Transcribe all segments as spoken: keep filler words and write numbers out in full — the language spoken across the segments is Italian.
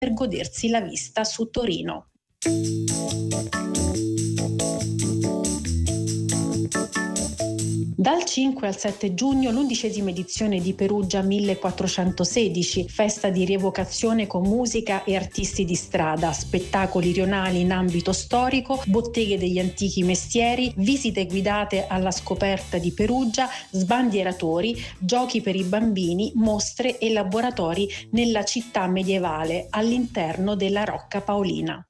per godersi la vista su Torino. Dal cinque al sette giugno l'undicesima edizione di Perugia millequattrocentosedici, festa di rievocazione con musica e artisti di strada, spettacoli rionali in ambito storico, botteghe degli antichi mestieri, visite guidate alla scoperta di Perugia, sbandieratori, giochi per i bambini, mostre e laboratori nella città medievale all'interno della Rocca Paolina.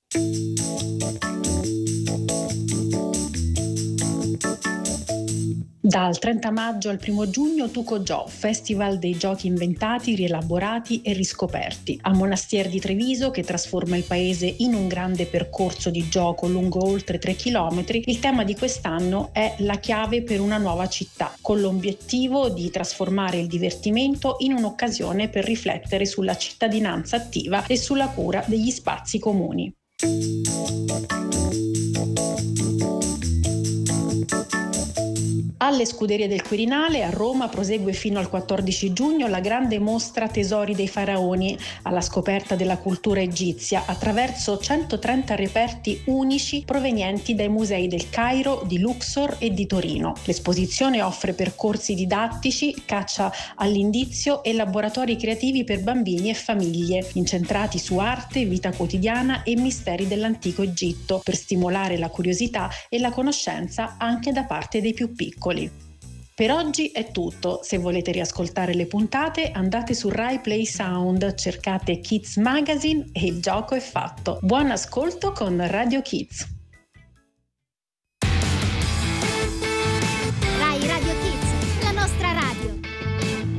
Dal trenta maggio al primo giugno Tucogio, festival dei giochi inventati, rielaborati e riscoperti. A Monastier di Treviso, che trasforma il paese in un grande percorso di gioco lungo oltre tre chilometri, il tema di quest'anno è la chiave per una nuova città, con l'obiettivo di trasformare il divertimento in un'occasione per riflettere sulla cittadinanza attiva e sulla cura degli spazi comuni. Alle Scuderie del Quirinale a Roma prosegue fino al quattordici giugno la grande mostra Tesori dei Faraoni, alla scoperta della cultura egizia attraverso centotrenta reperti unici provenienti dai musei del Cairo, di Luxor e di Torino. L'esposizione offre percorsi didattici, caccia all'indizio e laboratori creativi per bambini e famiglie, incentrati su arte, vita quotidiana e misteri dell'antico Egitto, per stimolare la curiosità e la conoscenza anche da parte dei più piccoli. Per oggi è tutto. Se volete riascoltare le puntate, andate su Rai Play Sound, cercate Kids Magazine e il gioco è fatto. Buon ascolto con Radio Kids.